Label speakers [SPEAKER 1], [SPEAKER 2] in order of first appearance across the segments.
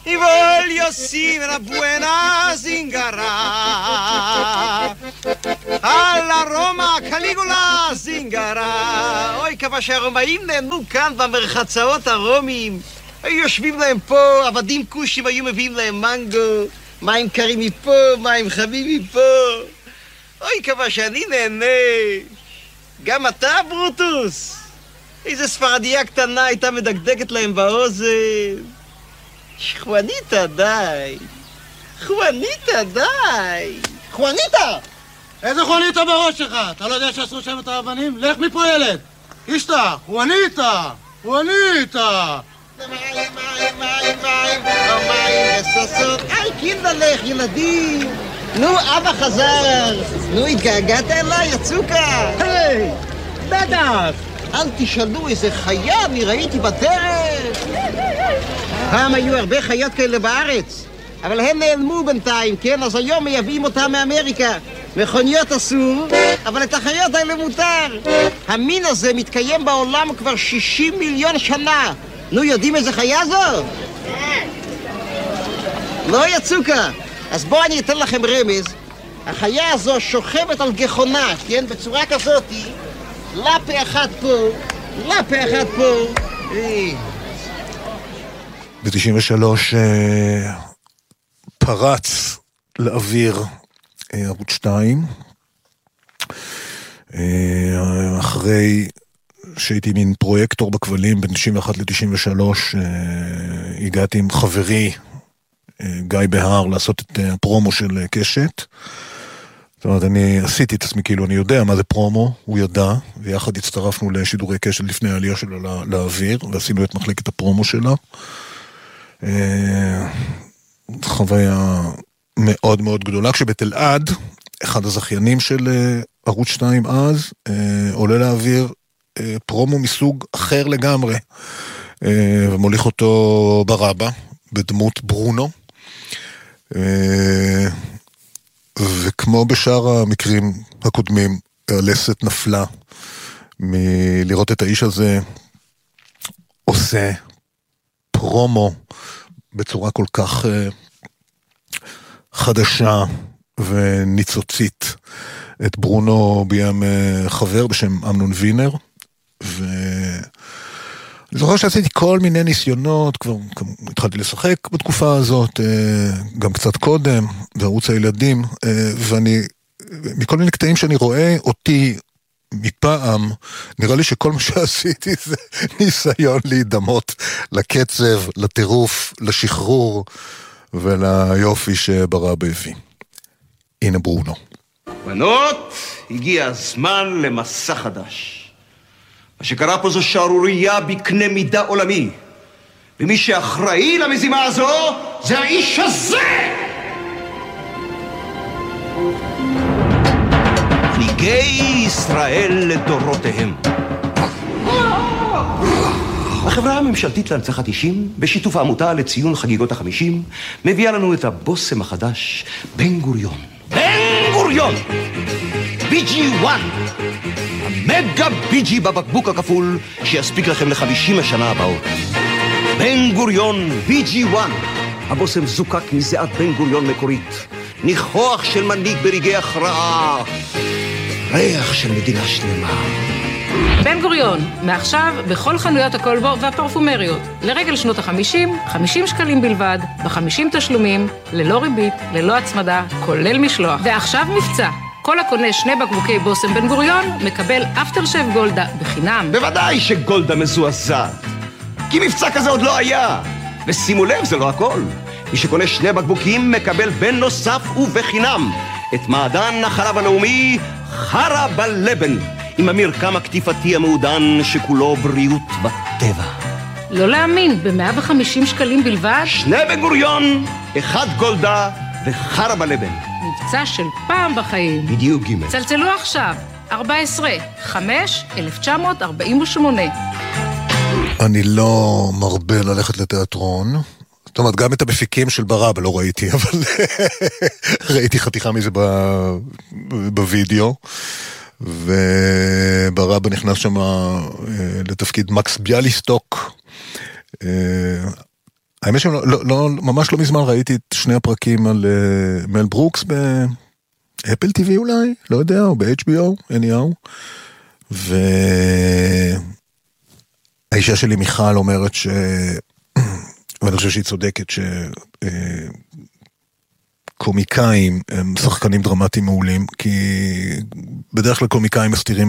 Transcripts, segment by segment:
[SPEAKER 1] I voglio sì una buona zingara alla Roma Caligula zingara אוי, כמה שהרומאים נהנו כאן במרחצאות הרומיים היו יושבים להם פה, עבדים כושים היו מביאים להם מנגו מים קרים מפה, מים חמים מפה אוי, כמה שאני נהנה גם אתה, ברוטוס איזה ספרדיה קטנה הייתה מדגדגת להם באוזן חואניטה, די חואניטה, די חואניטה!
[SPEAKER 2] איזה חואניטה בראש שלך? אתה לא יודע שעשו שם את האבנים? לך מפה ילד! אישתה! חואניטה! חואניטה!
[SPEAKER 1] מים, וסוסות היי, קינדלך, ילדים נו, אבא חזר נו, התגעגעת אליי, יצוקה
[SPEAKER 2] היי! בטח!
[SPEAKER 1] אל תשאלו איזה חיה אני ראיתי בדרך פעם היו הרבה חיות כאלה בארץ אבל הם נעלמו בינתיים, כן? אז היום מייבאים אותם מאמריקה מכוניות אסור, אבל את החיות האלה מותר המין הזה מתקיים בעולם כבר 60 מיליון שנה נו, יודעים איזה חיה זו? לא, יצוקה אז בואו אני אתן לכם רמז החיה הזו שוכבת על גחונה, כן? בצורה כזאת לפה אחד פה, לפה אחד פה
[SPEAKER 3] ב-93 פרץ לאוויר ערוץ 2 אחרי שהייתי מין פרויקטור בכבלים בין 91 ל-93 הגעתי עם חברי גיא בהר לעשות את הפרומו של קשת זאת אומרת, אני עשיתי את עצמי כאילו, אני יודע מה זה פרומו, הוא ידע, ויחד הצטרפנו לשידורי קשת לפני העלייה שלה לאוויר, ועשינו את מחלקת הפרומו שלה. חוויה מאוד מאוד גדולה, כשבתל עד, אחד הזכיינים של ערוץ 2 אז, עולה לאוויר פרומו מסוג אחר לגמרי, ומוליך אותו ברבא, בדמות ברונו, וכמו בשאר המקרים הקודמים, הלסת נפלה מלראות את האיש הזה עושה פרומו בצורה כל כך חדשה וניצוצית. את ברונו ביים חבר בשם אמנון וינר, אני זוכר שעשיתי כל מיני ניסיונות, כבר התחלתי לשחק בתקופה הזאת, גם קצת קודם, בערוץ הילדים, ואני, מכל מיני קטעים שאני רואה אותי מפעם, נראה לי שכל מה שעשיתי זה ניסיון להידמות לקצב, לטירוף, לשחרור וליופי שברבא הביא. הנה ברונו.
[SPEAKER 1] בנות, הגיע הזמן למסע חדש. מה שקרה פה זו שערוריה בקנה מידה עולמי. ומי שאחראי למזימה הזו זה האיש הזה! מנהיגי ישראל לדורותיהם. החברה הממשלתית להנצחת אישים, בשיתוף העמותה לציון חגיגות ה-50, מביאה לנו את הבוסם החדש, בן גוריון. בן גוריון! BG1! המגה BG בבקבוק הכפול, שיספיק לכם ל50 השנה הבאות. בן גוריון BG1! הבוסם זוקק מזיעת בן גוריון מקורית. ניחוח של מנהיג ברגעי הכרעה. ריח של מדינה שלמה.
[SPEAKER 4] בן גוריון, מעכשיו בכל חנויות הקולבו והפרפומריות. לרגל שנות ה-50, 50 שקלים בלבד, ב50 תשלומים, ללא ריבית, ללא הצמדה, כולל משלוח. ועכשיו מבצע. כל הקונה 2 בקבוקי בוסם בן גוריון, מקבל אפטר שף גולדה בחינם.
[SPEAKER 1] בוודאי שגולדה מזועזעת. כי מבצע כזה עוד לא היה. ושימו לב, זה לא הכל. מי שקונה 2 בקבוקים מקבל בן נוסף ובחינם. את מעדן החלב הלאומי, חרב הלבן. עם המרקם הקטיפתי המעודן שכולו בריאות בטבע.
[SPEAKER 4] לא להאמין, ב150 שקלים בלבד?
[SPEAKER 1] 2 בן גוריון, 1 גולדה וחרב הלבן.
[SPEAKER 4] מבצע של פעם בחיים.
[SPEAKER 1] בדיוק ג'.
[SPEAKER 4] צלצלו עכשיו, 14-5-1948.
[SPEAKER 3] אני לא מרבה ללכת לתיאטרון. זאת אומרת, גם את המפיקים של ברבא לא ראיתי, אבל ראיתי חתיכה מזה בווידאו. וברבא נכנס שם לתפקיד מקס ביאליסטוק, האמת ממש לא מזמן ראיתי את שני הפרקים על מל ברוקס באפל TV אולי, לא יודע, או ב-HBO, anyhow, והאישה שלי מיכל אומרת ואני חושב שהיא צודקת קומיקאים הם שחקנים דרמטיים מעולים, כי בדרך כלל קומיקאים מסתירים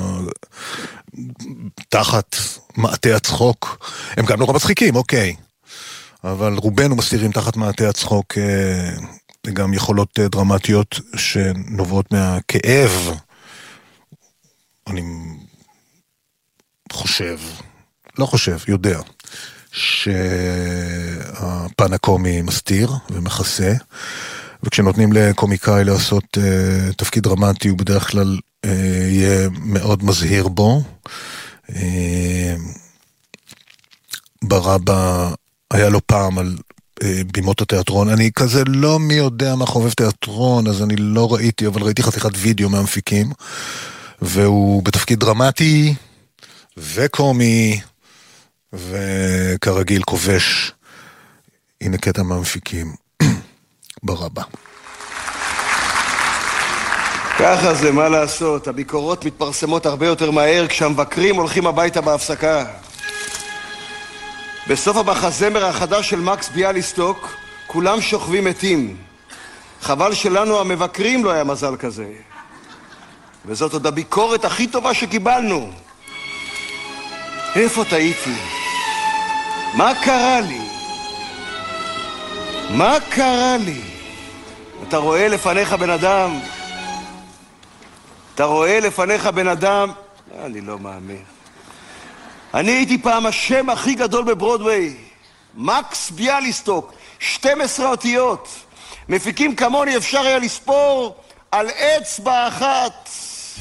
[SPEAKER 3] תחת מעטה הצחוק, הם גם נורא מצחיקים, אוקיי, אבל רובנו מסתירים תחת מעטה הצחוק גם יכולות דרמטיות שנובעות מהכאב. אני יודע שהפן הקומי מסתיר ומחסה, וכשנותנים לקומיקאי לעשות תפקיד דרמטי הוא בדרך כלל יהיה מאוד מזהיר בו. ברבא היה לו פעם על בימות התיאטרון, אני כזה לא מי יודע מה חובב תיאטרון, אז אני לא ראיתי, אבל ראיתי חתיכת וידאו מהמפיקים, והוא בתפקיד דרמטי וקומי וכרגיל כובש. הנה קטע מהמפיקים ברבא.
[SPEAKER 1] ככה זה, מה לעשות? הביקורות מתפרסמות הרבה יותר מהר כשהמבקרים הולכים הביתה בהפסקה. בסוף המחזמר החדש של מקס ביאליסטוק כולם שוכבים מתים. חבל שלנו המבקרים לא היה מזל כזה. וזאת עוד הביקורת הכי טובה שקיבלנו. איפה טעיתי? מה קרה לי? מה קרה לי? אתה רואה לפניך בן אדם? אתה רואה לפניך בן אדם? אני לא מאמין. אני הייתי פעם השם הכי גדול בברודווי. מקס ביאליסטוק, 12 אותיות. מפיקים כמוני אפשר היה לספור על אצבע אחת.